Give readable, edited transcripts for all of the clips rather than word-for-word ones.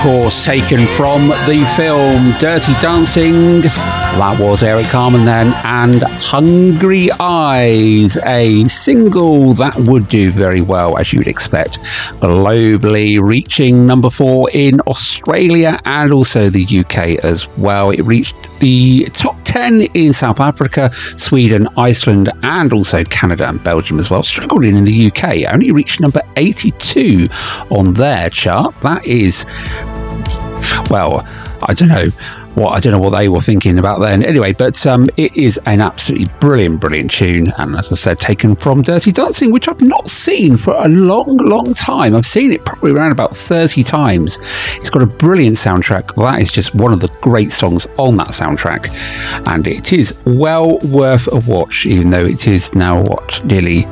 course, taken from the film Dirty Dancing. That was Eric Carmen then, and Hungry Eyes, a single that would do very well, as you'd expect, globally, reaching number 4 in Australia and also the UK as well. It reached the top 10 in South Africa, Sweden, Iceland, and also Canada and Belgium as well. Struggled in the UK, only reached number 82 on their chart. That is, well, I don't know what they were thinking about then. Anyway, but it is an absolutely brilliant tune, and as I said, taken from Dirty Dancing, which I've not seen for a long time. I've seen it probably around about 30 times. It's got a brilliant soundtrack. That is just one of the great songs on that soundtrack, and it is well worth a watch, even though it is now nearly,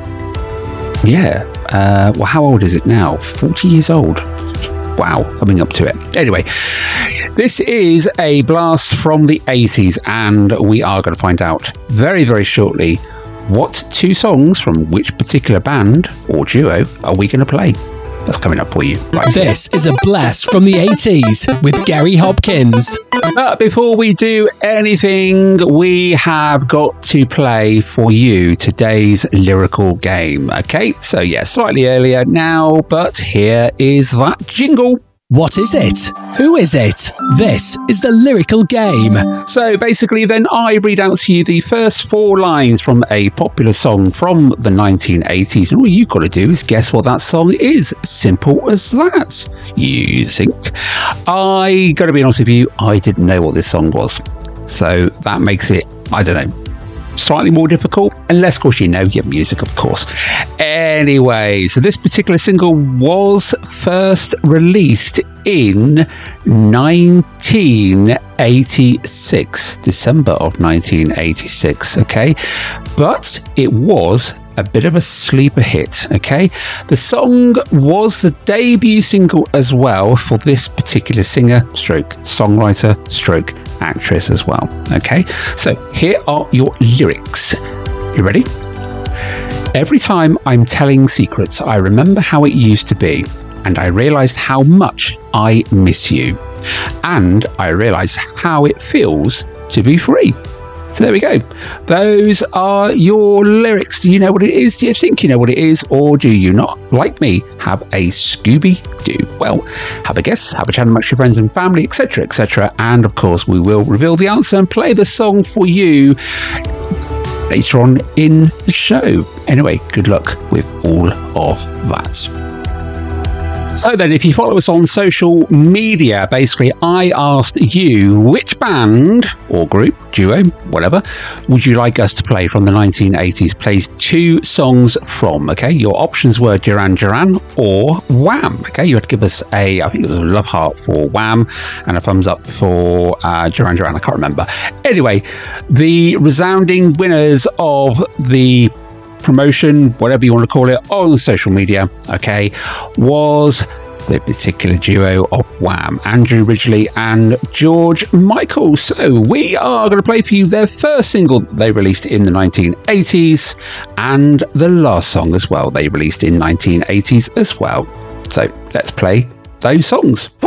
well, how old is it now? 40 years old. Wow, coming up to it. Anyway, this is a blast from the 80s, and we are going to find out very shortly what 2 songs from which particular band or duo are we going to play. That's coming up for you. Right. This is a blast from the 80s with Gary Hopkins. But before we do anything, we have got to play for you today's lyrical game. Okay, so yeah, slightly earlier now, but here is that jingle. What is it? Who is it? This is the lyrical game. So basically then I read out to you the first 4 lines from a popular song from the 1980s, and all you've got to do is guess what that song is. Simple as that, you think. I gotta be honest with you, I didn't know what this song was. So that makes it, I don't know, slightly more difficult, unless of course you know your music, of course. Anyway, so this particular single was first released in 1986, December of 1986, okay? But it was a bit of a sleeper hit, okay? The song was the debut single as well for this particular singer stroke songwriter stroke actress as well, okay? So here are your lyrics. You ready? Every time I'm telling secrets, I remember how it used to be, and I realized how much I miss you, and I realized how it feels to be free. So there we go. Those are your lyrics. Do you know what it is? Do you think you know what it is? Or do you not, like me, have a Scooby-Doo? Well, have a guess, have a chat amongst your friends and family, etc, etc. And of course, we will reveal the answer and play the song for you later on in the show. Anyway, good luck with all of that. So then, if you follow us on social media, basically I asked you which band or group, duo, whatever, would you like us to play from the 1980s? Plays 2 songs from, okay? Your options were Duran Duran or Wham, okay? You had to give us I think it was a love heart for Wham and a thumbs up for Duran Duran, I can't remember. Anyway, the resounding winners of the promotion, whatever you want to call it, on social media, okay, was the particular duo of Wham, Andrew Ridgeley and George Michael. So we are going to play for you their first single they released in the 1980s and the last song as well they released in 1980s as well. So let's play those songs.